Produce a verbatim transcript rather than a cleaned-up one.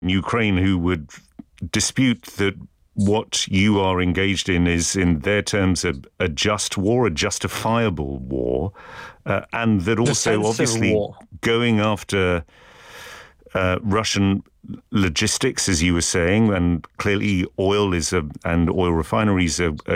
Ukraine who would dispute that what you are engaged in is, in their terms, a, a just war, a justifiable war, uh, and that also, obviously, war. going after uh, Russian logistics, as you were saying, and clearly oil is a and oil refineries are,